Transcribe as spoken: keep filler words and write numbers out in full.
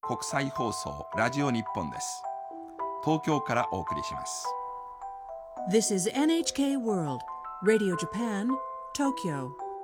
国際放送ラジオ日本です。東京からお送りします。 This is エヌエイチケー World Radio Japan, Tokyo